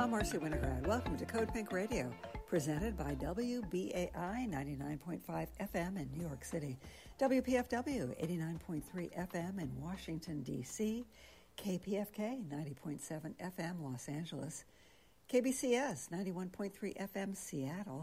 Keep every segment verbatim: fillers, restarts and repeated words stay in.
I'm Marcy Winograd. Welcome to Code Pink Radio, presented by W B A I ninety-nine point five F M in New York City, W P F W eighty-nine point three F M in Washington, D C, K P F K ninety point seven F M Los Angeles, K B C S ninety-one point three F M Seattle,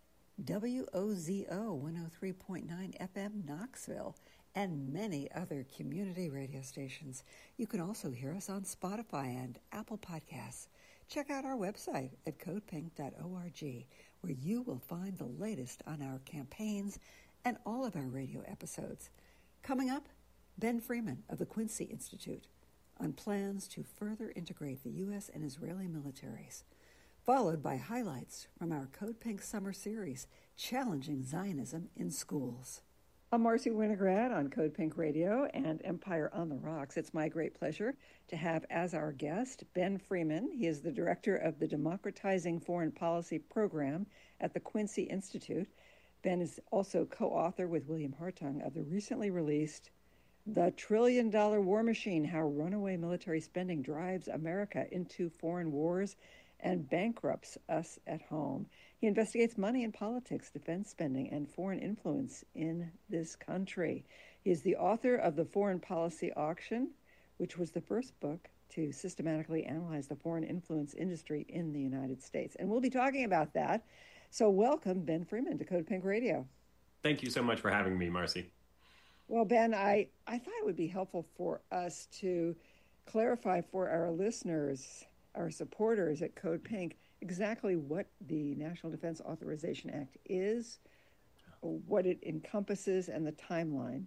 W O Z O one oh three point nine F M Knoxville, and many other community radio stations. You can also hear us on Spotify and Apple Podcasts. Check out our website at code pink dot org, where you will find the latest on our campaigns and all of our radio episodes. Coming up, Ben Freeman of the Quincy Institute on plans to further integrate the U S and Israeli militaries, followed by highlights from our Code Pink Summer Series, Challenging Zionism in Schools. I'm Marcy Winograd on Code Pink Radio and Empire on the Rocks. It's my great pleasure to have as our guest Ben Freeman. He is the director of the Democratizing Foreign Policy Program at the Quincy Institute. Ben is also co-author with William Hartung of the recently released The Trillion Dollar War Machine, How Runaway Military Spending Drives America into Foreign Wars and Bankrupts Us at Home. He investigates money in politics, defense spending, and foreign influence in this country. He is the author of The Foreign Policy Auction, which was the first book to systematically analyze the foreign influence industry in the United States. And we'll be talking about that. So welcome, Ben Freeman, to Code Pink Radio. Thank you so much for having me, Marcy. Well, Ben, I, I thought it would be helpful for us to clarify for our listeners, our supporters at Code Pink, exactly what the National Defense Authorization Act is, what it encompasses, and the timeline.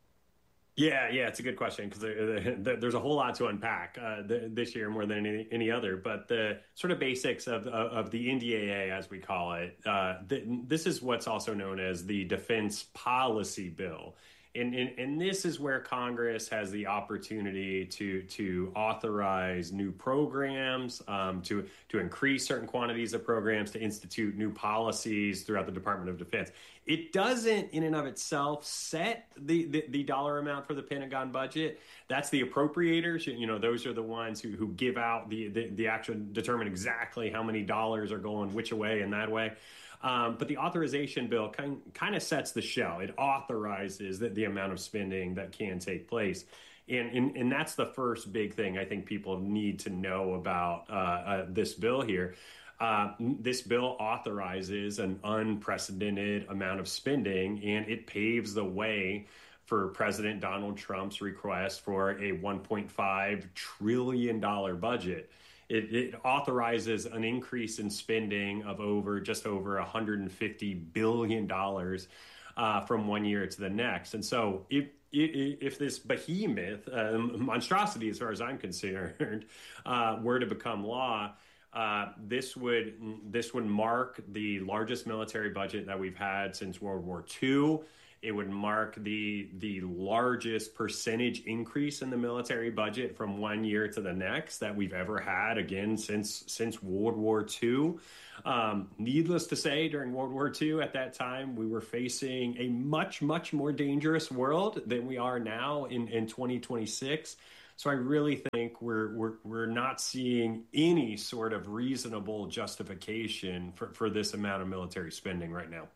Yeah, yeah, it's a good question because there, there, there's a whole lot to unpack uh, th- this year more than any, any other. But the sort of basics of of, of the N D A A, as we call it, uh, th- this is what's also known as the Defense Policy Bill. And, and, and this is where Congress has the opportunity to to authorize new programs, um, to to increase certain quantities of programs, to institute new policies throughout the Department of Defense. It doesn't, in and of itself, set the, the, the dollar amount for the Pentagon budget. That's the appropriators. You know, those are the ones who, who give out the, the, the actual, determine exactly how many dollars are going which way and that way. Um, but the authorization bill kind, kind of sets the show. It authorizes the, the amount of spending that can take place. And, and, and that's the first big thing I think people need to know about uh, uh, this bill here. Uh, this bill authorizes an unprecedented amount of spending, and it paves the way for President Donald Trump's request for a one point five trillion dollars budget. It, it authorizes an increase in spending of over just over one hundred fifty billion dollars uh, from one year to the next. And so if if this behemoth, uh, monstrosity as far as I'm concerned, uh, were to become law, uh, this would this would mark the largest military budget that we've had since World War Two. It would mark the the largest percentage increase in the military budget from one year to the next that we've ever had, again, since since World War Two. Um, needless to say, during World War Two, at that time, we were facing a much, much more dangerous world than we are now in, in twenty twenty-six. So I really think we're we're we're not seeing any sort of reasonable justification for, for this amount of military spending right now.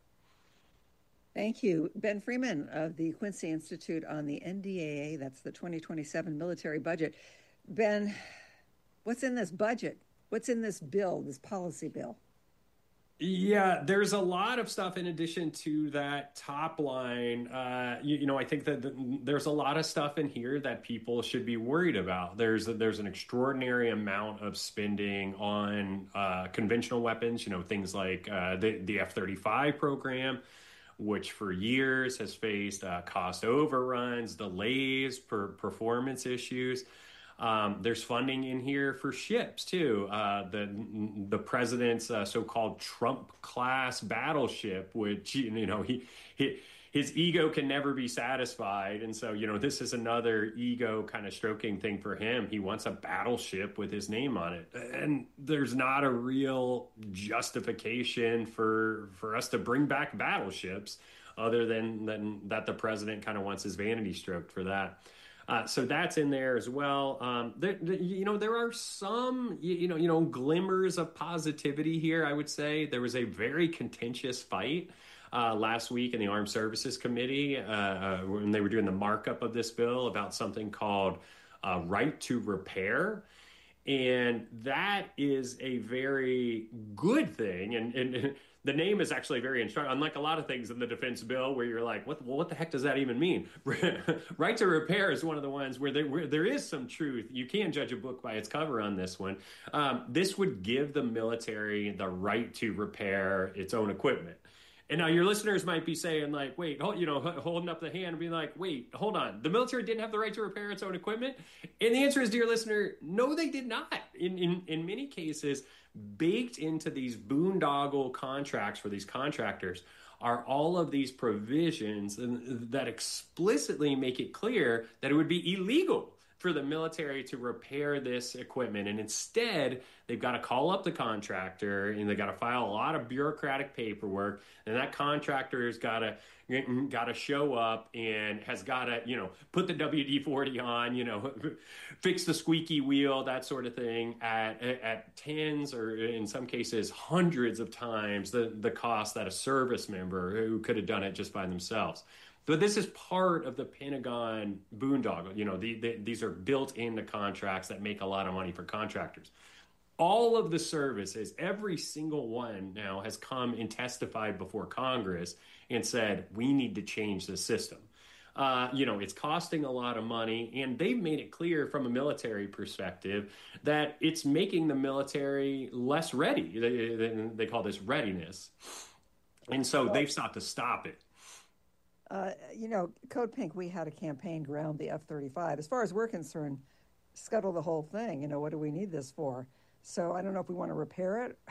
Thank you. Ben Freeman of the Quincy Institute on the N D A A, that's the twenty twenty-seven military budget. Ben, what's in this budget? What's in this bill, this policy bill? Yeah, there's a lot of stuff in addition to that top line. Uh, you, you know, I think that the, there's a lot of stuff in here that people should be worried about. There's there's an extraordinary amount of spending on uh, conventional weapons, you know, things like uh, the, the F thirty-five program, which for years has faced uh, cost overruns, delays, per performance issues. Um, there's funding in here for ships, too. Uh, the the president's uh, so-called Trump-class battleship, which, you know, he, he his ego can never be satisfied. And so, you know, this is another ego kind of stroking thing for him. He wants a battleship with his name on it. And there's not a real justification for for us to bring back battleships other than, than that the president kind of wants his vanity stroked for that. Uh, so that's in there as well. Um, there, you know, there are some, you know, you know, glimmers of positivity here. I would say there was a very contentious fight uh, last week in the Armed Services Committee uh, when they were doing the markup of this bill about something called uh, right to repair. And that is a very good thing. And, and the name is actually very instructive. Unlike a lot of things in the defense bill where you're like, what, well, what the heck does that even mean? Right to repair is one of the ones where there, where there is some truth. You can't judge a book by its cover on this one. Um, this would give the military the right to repair its own equipment. And now your listeners might be saying, like, wait, hold, you know, holding up the hand and being like, wait, hold on. The military didn't have the right to repair its own equipment? And the answer is, dear listener, no, they did not. In in, in many cases, baked into these boondoggle contracts for these contractors are all of these provisions that explicitly make it clear that it would be illegal for the military to repair this equipment. And instead, they've got to call up the contractor and they got to file a lot of bureaucratic paperwork. And that contractor has got to got to show up and has got to, you know, put the W D forty on, you know, fix the squeaky wheel, that sort of thing at at tens or in some cases hundreds of times the, the cost that a service member who could have done it just by themselves. But this is part of the Pentagon boondoggle. You know, the, the, these are built into contracts that make a lot of money for contractors. All of the services, every single one now has come and testified before Congress and said, we need to change the system. Uh, you know, it's costing a lot of money, and they've made it clear from a military perspective that it's making the military less ready. They, they call this readiness. And so they've sought to stop it. Uh, you know, Code Pink, we had a campaign ground the F thirty-five. As far as we're concerned, scuttle the whole thing. You know, what do we need this for? So I don't know if we want to repair it.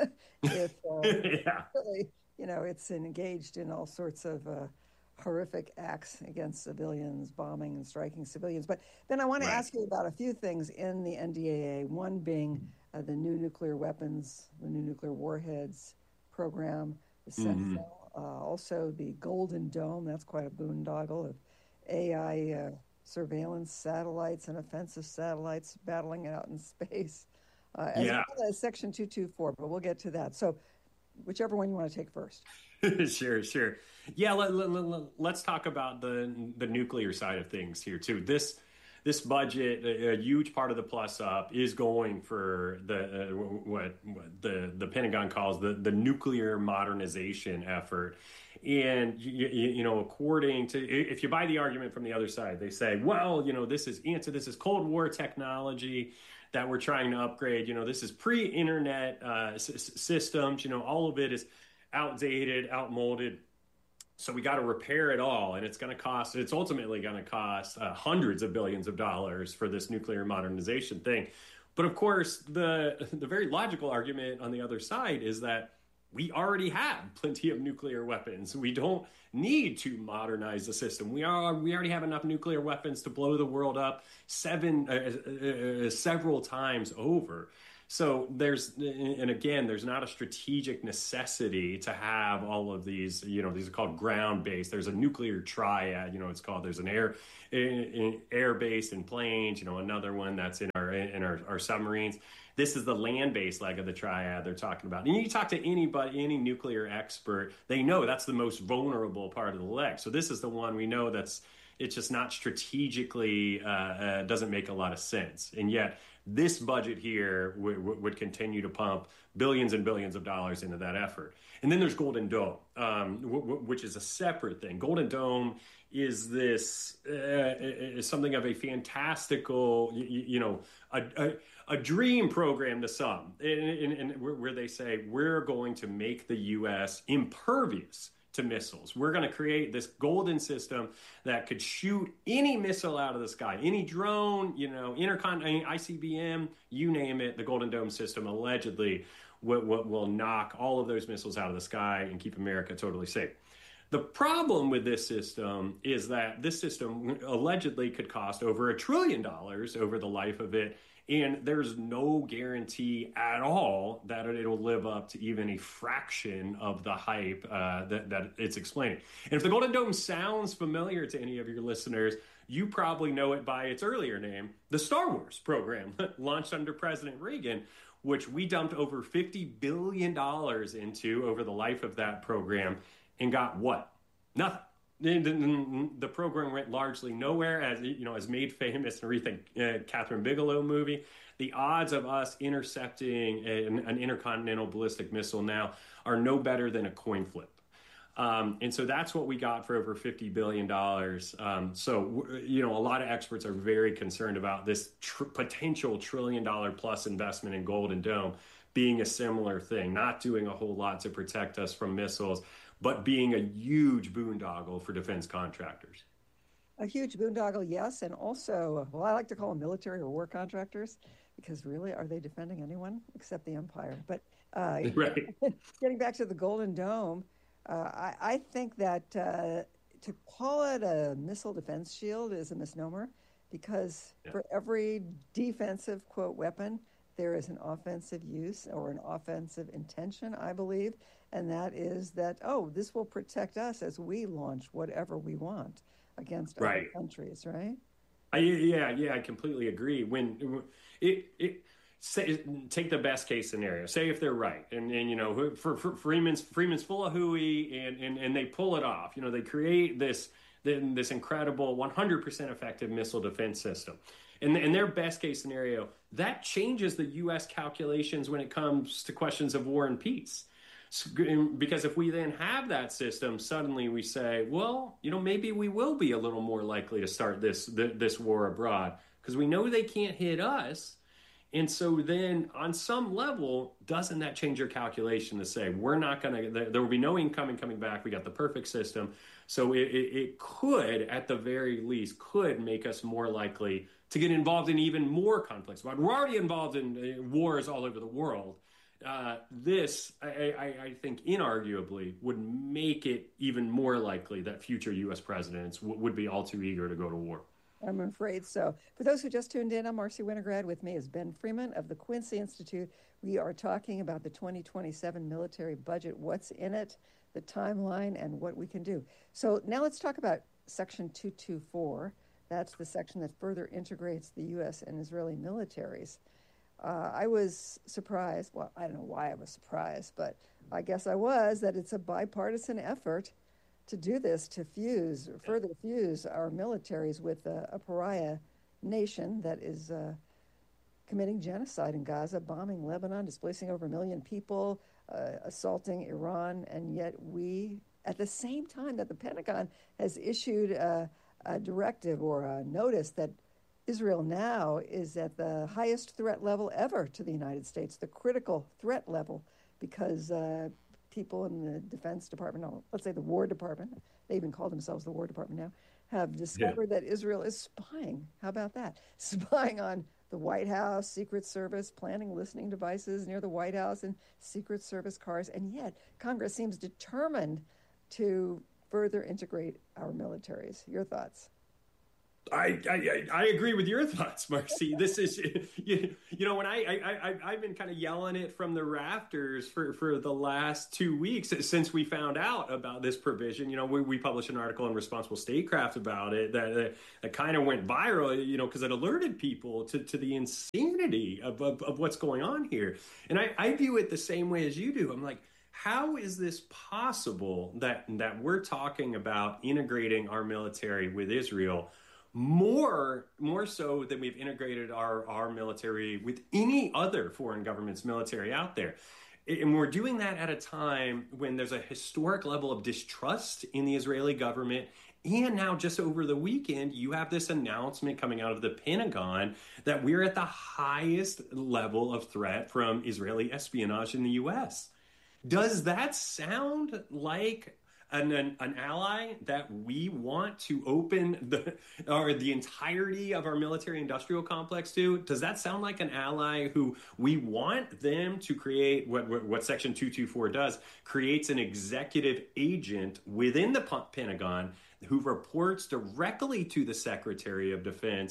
if, uh, yeah. really, you know, it's engaged in all sorts of uh, horrific acts against civilians, bombing and striking civilians. But then I want to right. ask you about a few things in the N D A A, one being uh, the new nuclear weapons, the new nuclear warheads program, the Sentinel. Mm-hmm. Uh, also, the Golden Dome, that's quite a boondoggle of A I uh, surveillance satellites and offensive satellites battling out in space, uh, as yeah. well as Section two twenty-four, but we'll get to that. So whichever one you want to take first. Sure, sure. Yeah, let, let, let, let's talk about the the nuclear side of things here, too. This This budget, a, a huge part of the plus up is going for the uh, what, what the the Pentagon calls the the nuclear modernization effort. And you, you know, according to, if you buy the argument from the other side, they say, well, you know, this is answer this is Cold War technology that we're trying to upgrade. You know, this is pre-internet uh, s- systems. You know, all of it is outdated, outmoded. So we got to repair it all, and it's going to cost, it's ultimately going to cost uh, hundreds of billions of dollars for this nuclear modernization thing. But of course, the the very logical argument on the other side is that we already have plenty of nuclear weapons. We don't need to modernize the system. We are we already have enough nuclear weapons to blow the world up seven uh, uh, several times over. So there's, and again, there's not a strategic necessity to have all of these, you know, these are called ground-based. There's a nuclear triad, you know, it's called, there's an air, in, air-based in planes, you know, another one that's in our, in our, our submarines. This is the land-based leg of the triad they're talking about. And you talk to anybody, any nuclear expert, they know that's the most vulnerable part of the leg. So this is the one we know that's, it's just not strategically, uh, uh, doesn't make a lot of sense. And yet, this budget here w- w- would continue to pump billions and billions of dollars into that effort. And then there's Golden Dome, um, w- w- which is a separate thing. Golden Dome is this uh, is something of a fantastical, you, you know, a, a, a dream program to some, and, and, and where they say we're going to make the U S impervious to missiles. We're going to create this golden system that could shoot any missile out of the sky, any drone, you know, intercon, I C B M, you name it. The Golden Dome system allegedly will, will, will knock all of those missiles out of the sky and keep America totally safe. The problem with this system is that this system allegedly could cost over a trillion dollars over the life of it. And there's no guarantee at all that it'll live up to even a fraction of the hype uh, that, that it's explaining. And if the Golden Dome sounds familiar to any of your listeners, You probably know it by its earlier name, the Star Wars program, launched under President Reagan, which we dumped over fifty billion dollars into over the life of that program and got what? Nothing. The program went largely nowhere, as you know, as made famous in Aretha uh, Catherine Bigelow movie. The odds of us intercepting an, an intercontinental ballistic missile now are no better than a coin flip. Um, and so that's what we got for over fifty billion dollars. Um, so, you know, a lot of experts are very concerned about this tr- potential trillion dollar plus investment in Golden Dome being a similar thing, not doing a whole lot to protect us from missiles, but being a huge boondoggle for defense contractors. A huge boondoggle, yes. And also, well, I like to call them military or war contractors, because really, are they defending anyone except the empire? But uh, right. Getting back to the Golden Dome, uh, I, I think that uh, to call it a missile defense shield is a misnomer, because yeah. for every defensive, quote, weapon, there is an offensive use or an offensive intention, I believe, and that is that, oh, this will protect us as we launch whatever we want against right. other countries, right? I, yeah, yeah, I completely agree. When it, it say, take the best case scenario. Say if they're right, and, and you know, for, for Freeman's Freeman's full of hooey, and, and and they pull it off. You know, they create this this incredible one hundred percent effective missile defense system. In, in their best case scenario, that changes the U S calculations when it comes to questions of war and peace. Because if we then have that system, suddenly we say, well, you know, maybe we will be a little more likely to start this this war abroad, because we know they can't hit us. And so then on some level, doesn't that change your calculation to say, we're not going to, there, there will be no incoming coming back. We got the perfect system. So it, it, it could, at the very least, could make us more likely to get involved in even more conflicts. But we're already involved in uh, wars all over the world. Uh, this, I, I, I think, inarguably would make it even more likely that future U S presidents w- would be all too eager to go to war. I'm afraid so. For those who just tuned in, I'm Marcy Winograd. With me is Ben Freeman of the Quincy Institute. We are talking about the twenty twenty-seven military budget, what's in it, the timeline, and what we can do. So now let's talk about Section two twenty-four. That's the section that further integrates the U S and Israeli militaries. Uh, I was surprised. Well, I don't know why I was surprised, but I guess I was, that it's a bipartisan effort to do this, to fuse, or further fuse our militaries with a, a pariah nation that is uh, committing genocide in Gaza, bombing Lebanon, displacing over a million people, uh, assaulting Iran, and yet we, at the same time that the Pentagon has issued a, a directive or a notice that Israel now is at the highest threat level ever to the United States, the critical threat level, because uh, people in the Defense Department, no, let's say the War Department, they even call themselves the War Department now, have discovered yeah. that Israel is spying. How about that? Spying on the White House, Secret Service, planting listening devices near the White House and Secret Service cars. And yet Congress seems determined to further integrate our militaries. Your thoughts? I, I I agree with your thoughts, Marcy. This is, you, you know, when I, I, I, I've been kind of yelling it from the rafters for, for the last two weeks since we found out about this provision. You know, we, we published an article in Responsible Statecraft about it that, that, that kind of went viral, you know, because it alerted people to, to the insanity of, of, of what's going on here. And I, I view it the same way as you do. I'm like, how is this possible that that we're talking about integrating our military with Israel more more so than we've integrated our, our military with any other foreign government's military out there? And we're doing that at a time when there's a historic level of distrust in the Israeli government. And now just over the weekend, you have this announcement coming out of the Pentagon that we're at the highest level of threat from Israeli espionage in the U S. Does that sound like An, an, an ally that we want to open the or the entirety of our military-industrial complex to? Does that sound like an ally who we want them to create what, what, what Section two twenty-four does, creates an executive agent within the Pentagon who reports directly to the Secretary of Defense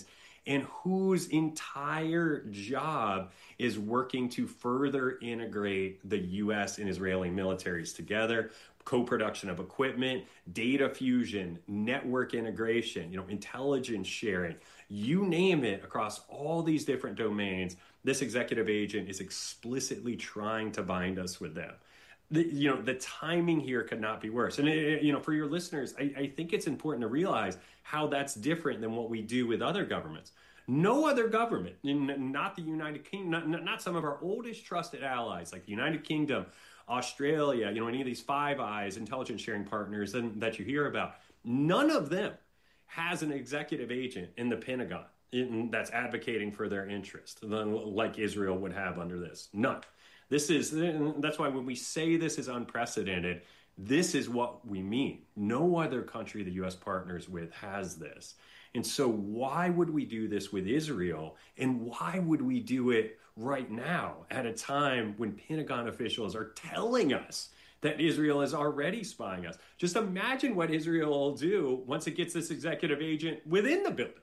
and whose entire job is working to further integrate the U S and Israeli militaries together, co-production of equipment, data fusion, network integration, you know, intelligence sharing, you name it, across all these different domains. This executive agent is explicitly trying to bind us with them. The, you know, the timing here could not be worse. And, it, you know, for your listeners, I, I think it's important to realize how that's different than what we do with other governments. No other government, not the United Kingdom, not, not some of our oldest trusted allies like the United Kingdom, Australia, you know, any of these Five Eyes intelligence sharing partners that, that you hear about, none of them has an executive agent in the Pentagon in, that's advocating for their interest, like Israel would have under this. None. This is, that's why when we say this is unprecedented, this is what we mean. No other country the U S partners with has this. And so why would we do this with Israel? And why would we do it right now at a time when Pentagon officials are telling us that Israel is already spying us? Just imagine what Israel will do once it gets this executive agent within the building.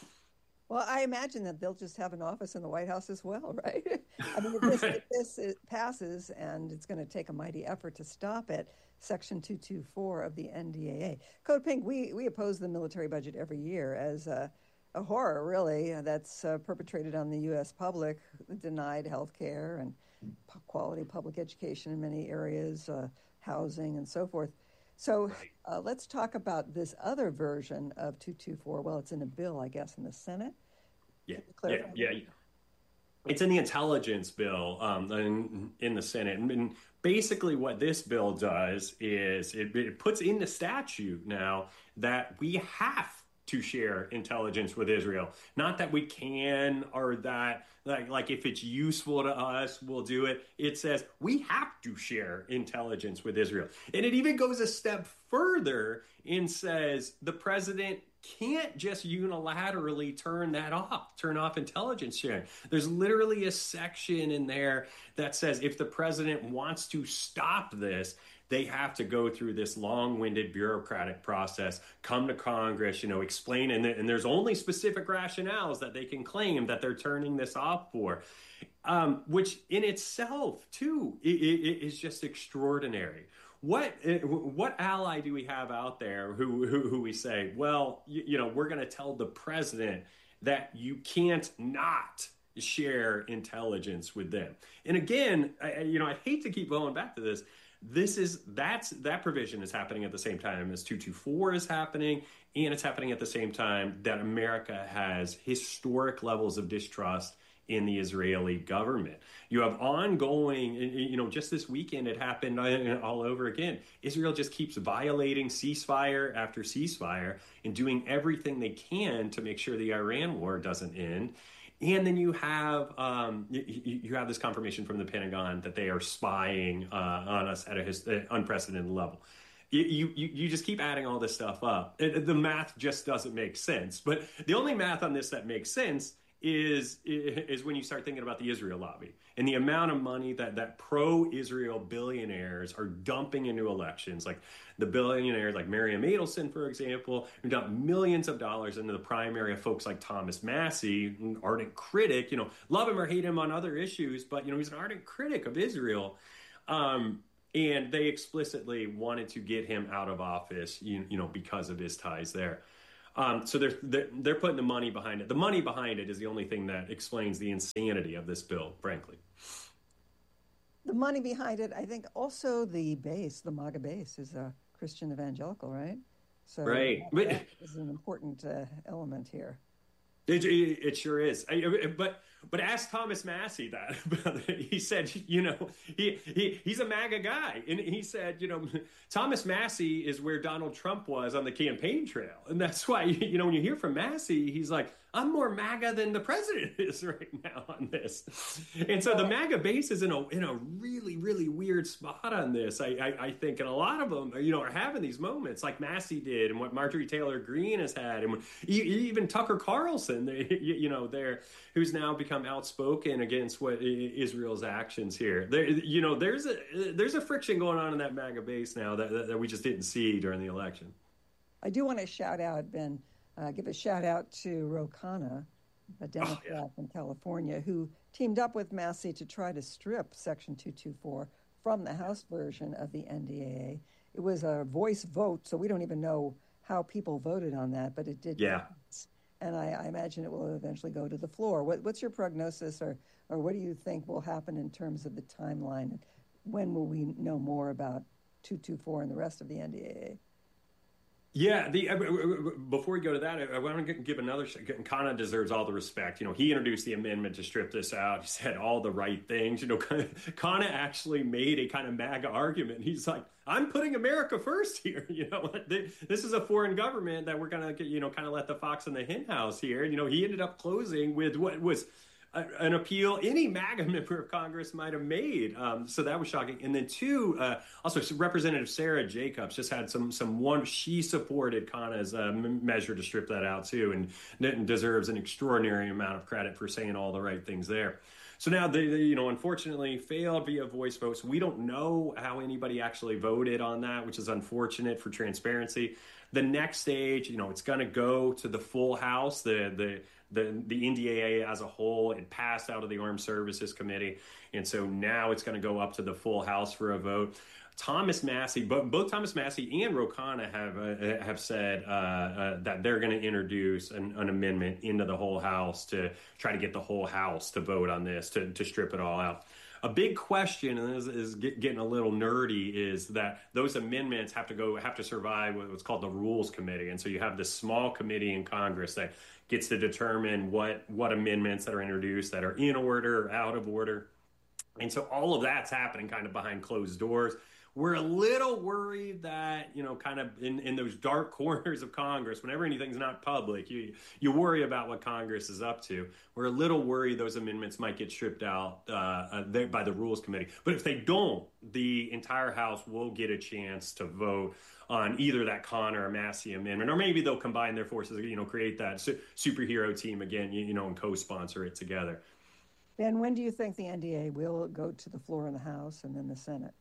Well, I imagine that they'll just have an office in the White House as well, right? I mean, if this, right. if this it passes, and it's going to take a mighty effort to stop it, Section two twenty-four of the N D A A. Code Pink, we, we oppose the military budget every year as a, a horror, really, that's uh, perpetrated on the U S public, denied health care and p- quality public education in many areas, uh, housing, and so forth. So uh, let's talk about this other version of two twenty-four. Well, it's in a bill, I guess, in the Senate. Yeah, yeah, yeah, yeah. It's in the intelligence bill um, in, in the Senate. And basically what this bill does is it, it puts in the statute now that we have to share intelligence with Israel. Not that we can, or that like, like if it's useful to us, we'll do it. It says we have to share intelligence with Israel. And it even goes a step further and says the president can't just unilaterally turn that off, turn off intelligence sharing. There's literally a section in there that says if the president wants to stop this, they have to go through this long-winded bureaucratic process, come to Congress, you know, explain, and, and there's only specific rationales that they can claim that they're turning this off for, um, which in itself, too, it, it, is just extraordinary. What what ally do we have out there who who, who we say, well, you, you know, we're going to tell the president that you can't not share intelligence with them? And again, I, you know, I hate to keep going back to this. This is that's that provision is happening at the same time as two twenty-four is happening, and it's happening at the same time that America has historic levels of distrust in the Israeli government. You have ongoing, you know, just this weekend it happened all over again. Israel just keeps violating ceasefire after ceasefire and doing everything they can to make sure the Iran war doesn't end. And then you have um, you, you have this confirmation from the Pentagon that they are spying uh, on us at an unprecedented level. You, you you just keep adding all this stuff up. It, the math just doesn't make sense. But the only math on this that makes sense is is when you start thinking about the Israel lobby and the amount of money that, that pro-Israel billionaires are dumping into elections. Like the billionaires like Miriam Adelson, for example, who dumped millions of dollars into the primary of folks like Thomas Massie, an ardent critic, you know, love him or hate him on other issues, but, you know, he's an ardent critic of Israel. Um, and they explicitly wanted to get him out of office, you, you know, because of his ties there. Um, so they're, they're they're putting the money behind it. The money behind it is the only thing that explains the insanity of this bill, frankly. The money behind it, I think also the base, the MAGA base, is a Christian evangelical, right? So right. that, that is an important uh, element here. It, it, it sure is. I, but but ask Thomas Massie that. He said, you know, he, he he's a MAGA guy. And he said, you know, Thomas Massie is where Donald Trump was on the campaign trail. And that's why, you know, when you hear from Massie, he's like, I'm more MAGA than the president is right now on this. And so the MAGA base is in a in a really, really weird spot on this, I, I, I think. And a lot of them, you know, are having these moments like Massie did and what Marjorie Taylor Greene has had. And when, even Tucker Carlson, they, you know, there, who's now become outspoken against what Israel's actions here. There, you know, there's a there's a friction going on in that MAGA base now that, that, that we just didn't see during the election. I do want to shout out, Ben, Uh, give a shout out to Ro Khanna, a Democrat oh, yeah. from California, who teamed up with Massey to try to strip Section two twenty-four from the House version of the N D A A. It was a voice vote, so we don't even know how people voted on that, but it did. Yeah. Pass. And I, I imagine it will eventually go to the floor. What, what's your prognosis, or, or what do you think will happen in terms of the timeline? When will we know more about two twenty-four and the rest of the N D A A? Yeah, the, uh, before we go to that, I, I want to give another, Khanna deserves all the respect. You know, he introduced the amendment to strip this out. He said all the right things. You know, Khanna actually made a kind of MAGA argument. He's like, I'm putting America first here. You know, this is a foreign government that we're going to, you know, kind of let the fox in the hen house here. You know, he ended up closing with what was an appeal any MAGA member of Congress might have made. Um, so that was shocking. And then two, uh, also Representative Sarah Jacobs just had some some one, she supported Khanna's uh, measure to strip that out too, and, and deserves an extraordinary amount of credit for saying all the right things there. So now they, they, you know, unfortunately failed via voice votes. We don't know how anybody actually voted on that, which is unfortunate for transparency. The next stage, you know, it's going to go to the full House, the the the the N D A A as a whole. It passed out of the Armed Services Committee, and so now it's going to go up to the full House for a vote. Thomas Massey, both, both Thomas Massey and Ro Khanna have uh, have said uh, uh, that they're going to introduce an, an amendment into the whole House to try to get the whole House to vote on this, to, to strip it all out. A big question, and this is getting a little nerdy, is that those amendments have to go have to survive what's called the Rules Committee, and so you have this small committee in Congress that gets to determine what what amendments that are introduced that are in order or out of order, and so all of that's happening kind of behind closed doors. We're a little worried that, you know, kind of in, in those dark corners of Congress, whenever anything's not public, you you worry about what Congress is up to. We're a little worried those amendments might get stripped out uh, uh, by the Rules Committee. But if they don't, the entire House will get a chance to vote on either that Khanna or Massey amendment, or maybe they'll combine their forces, you know, create that su- superhero team again, you, you know, and co-sponsor it together. Ben, when do you think the N D A A will go to the floor in the House and then the Senate?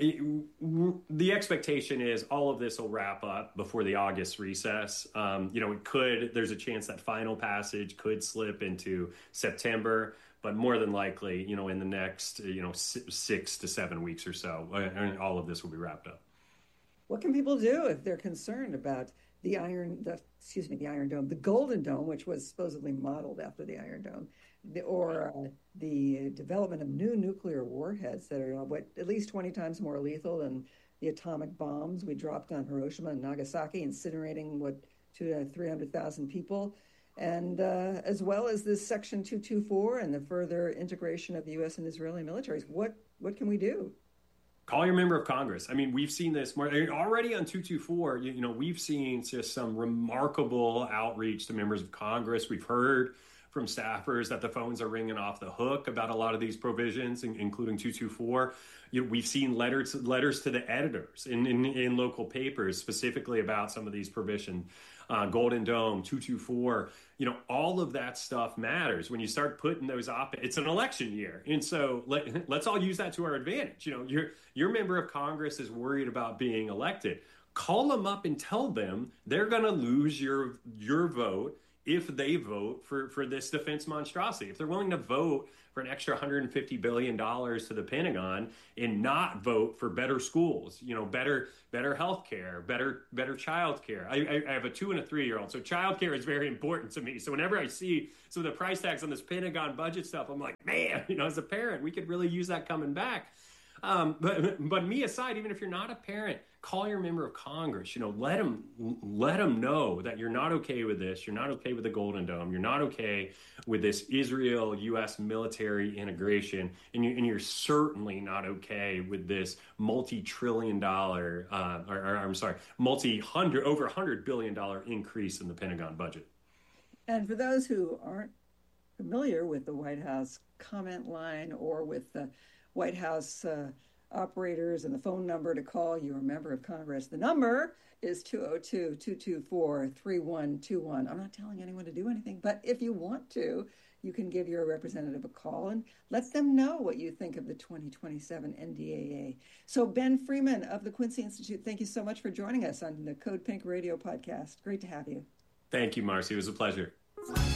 The expectation is all of this will wrap up before the August recess. Um, you know, it could, there's a chance that final passage could slip into September, but more than likely, you know, in the next, you know, six to seven weeks or so, all of this will be wrapped up. What can people do if they're concerned about the Iron, the, excuse me, the Iron Dome, the Golden Dome, which was supposedly modeled after the Iron Dome, the, or uh, the development of new nuclear warheads that are what at least twenty times more lethal than the atomic bombs we dropped on Hiroshima and Nagasaki, incinerating what two to three hundred thousand people, and uh, as well as this Section two twenty-four and the further integration of the U S and Israeli militaries. What what can we do? Call your member of Congress. I mean, we've seen this more already on two twenty-four. You, you know, we've seen just some remarkable outreach to members of Congress. We've heard from staffers that the phones are ringing off the hook about a lot of these provisions, including two twenty-four. You know, we've seen letters letters to the editors in, in, in local papers specifically about some of these provisions. Uh, Golden Dome, two twenty-four, you know, all of that stuff matters when you start putting those op. It's an election year. And so let, let's all use that to our advantage. You know, your, your member of Congress is worried about being elected. Call them up and tell them they're going to lose your your vote if they vote for, for this defense monstrosity. If they're willing to vote for an extra one hundred fifty billion dollars to the Pentagon and not vote for better schools, you know, better better health care, better better child care. I, I have a two and a three-year-old, so child care is very important to me. So whenever I see some of the price tags on this Pentagon budget stuff, I'm like, man, you know, as a parent, we could really use that coming back. Um, but but me aside, even if you're not a parent, call your member of Congress. You know, let them let them know that you're not okay with this. You're not okay with the Golden Dome. You're not okay with this Israel-U S military integration, and you and you're certainly not okay with this multi-trillion dollar, uh, or, or I'm sorry, multi-hundred over hundred billion dollar increase in the Pentagon budget. And for those who aren't familiar with the White House comment line or with the White House uh, operators and the phone number to call your member of Congress, the number is two oh two, two two four, three one two one. I'm not telling anyone to do anything, but if you want to, you can give your representative a call and let them know what you think of the twenty twenty-seven N D A A. So Ben Freeman of the Quincy Institute, thank you so much for joining us on the Code Pink Radio podcast. Great to have you. Thank you, Marcy. It was a pleasure.